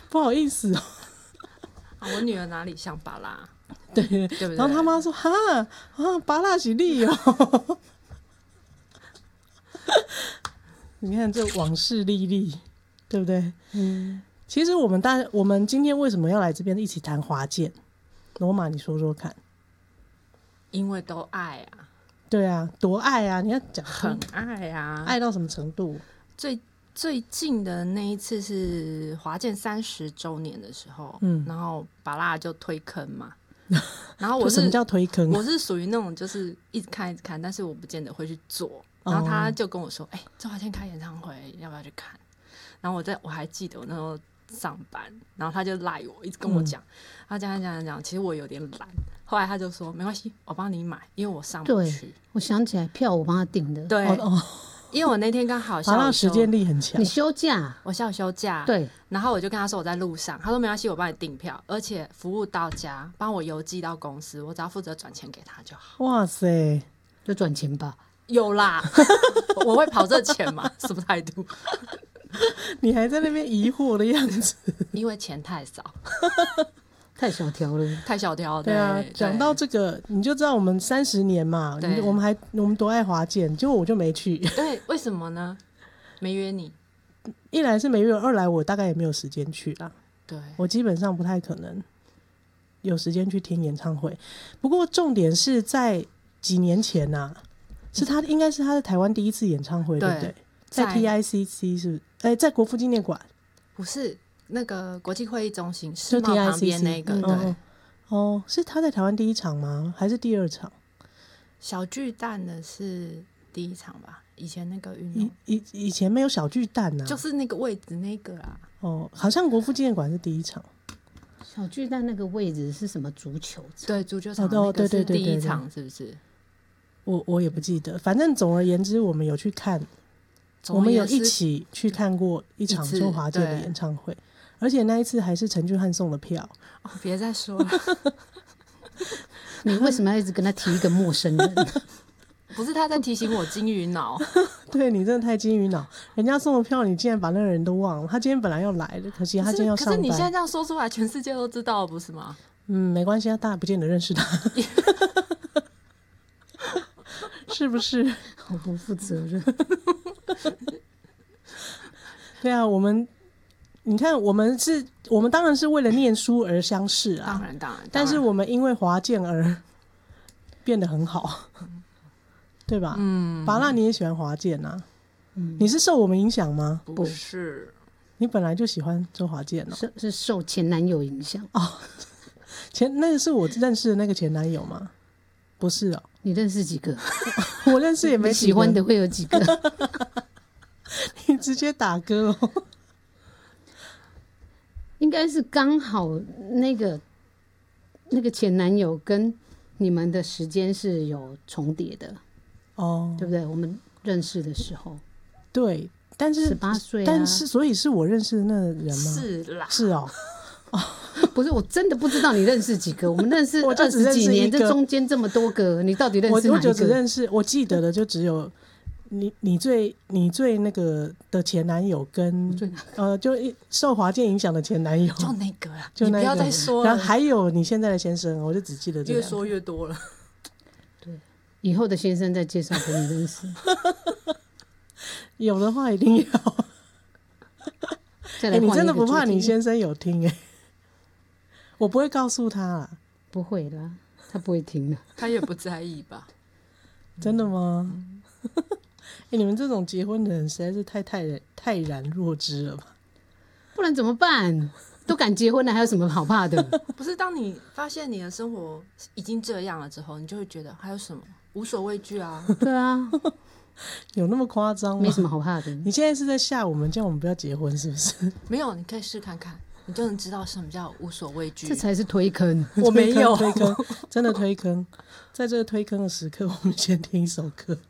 不好意思哦。 我女儿哪里像芭拉？ 对对不对？ 然后他妈说哈芭拉是你哦。你看这往事历历，对不对？其实我们今天为什么要来这边一起谈华健？罗马，你说说看。 因为都爱啊。 对啊，多爱啊！你要讲很爱啊， 爱到什么程度？ 最近的那一次是华健30周年的时候，然后芭拉就推坑嘛，然后我是什么叫推坑？ 我是属于那种就是一直看，但是我不见得会去做。然后他就跟我说：“周华健开演唱会，要不要去看？”然后我还记得我那时候上班，然后他就赖我，一直跟我讲，他讲，其实我有点懒。后来他就说：“没关系，我帮你买，因为我上不去。” 我想起来，票我帮他订的。 对，因为我那天刚好下午时间力很强。 你休假？ 我下午休假。 对， 然后我就跟他说我在路上，他说没关系，我帮你订票，而且服务到家，帮我邮寄到公司，我只要负责转钱给他就好。 哇塞， 就转钱吧。 有啦，我会跑这钱吗？什么态度？ 你还在那边疑惑的样子？ 因为钱太少。 太小条了， 太小条了。 对啊，讲到这个，你就知道我们30年嘛，我们多爱华健，结果我就没去。 对，为什么呢？没约你。 一来是没约，二来我大概也没有时间去啦。 对， 我基本上不太可能有时间去听演唱会。不过重点是在几年前啊，应该是他在台湾第一次演唱会，对不对？在 TICC 是不是？在国父纪念馆？ 不是。那个国际会议中心世贸旁边那个，对， 是他在台湾第一场吗？还是第2场？ 小巨蛋的是第一场吧？以前那个运动以前没有小巨蛋啊， 就是那个位置那个啊。 好像国父纪念馆是第一场。 小巨蛋那个位置是什么足球场？ 对，足球场那个是第一场，是不是？ 我也不记得，反正总而言之，我们有去看，我们有一起去看过一场周华健的演唱会。而且那一次还是陈俊翰送的票。 别再说了。 你为什么要一直跟他提一个陌生人？ 不是他在提醒我金鱼脑。 对，你真的太金鱼脑，人家送的票你竟然把那个人都忘了。他今天本来要来的，可惜他今天要上班。 可是你现在这样说出来，全世界都知道了，不是吗？ 没关系啊，大家不见得认识他。是不是？ 好不负责任。 对啊，你看，我们当然是为了念书而相识啊， 当然， 但是我们因为华健而变得很好，对吧？芭拉你也喜欢华健啊？你是受我们影响吗？ 不是， 你本来就喜欢周华健哦。 是受前男友影响哦。那个是我认识的那个前男友吗？不是哦。 你认识几个？ 我认识也没几个。 喜欢的会有几个？ 你直接打歌哦。 应该是刚好那个前男友跟你们的时间是有重叠的哦，对不对？我们认识的时候， 对，但是 18岁， 但是所以是我认识的那个人吗？ 是啦， 是哦， 不是，我真的不知道你认识几个。我们认识20几年，这中间这么多个，你到底认识哪一个？ 我就只认识，我记得的就只有。你最那个的前男友跟就受华健影响的前男友， 就那个啊，就那个，你不要再说了。 然后还有你现在的先生，我就只记得这越说越多了。 对，以后的先生再介绍给你认识。 有的话一定要。你真的不怕你先生有听？我不会告诉他啦。 不会啦，他不会听的。 他也不在意吧？ 真的吗？你们这种结婚的人实在是太然若之了吧？ 不然怎么办？都敢结婚了，还有什么好怕的？ 不是，当你发现你的生活已经这样了之后，你就会觉得还有什么无所畏惧啊？ 对啊， 有那么夸张吗？ 没什么好怕的。 你现在是在吓我们，叫我们不要结婚，是不是？ 没有，你可以试看看，你就能知道什么叫无所畏惧。 这才是推坑。 我没有推坑，真的推坑。在这个推坑的时刻，我们先听一首歌。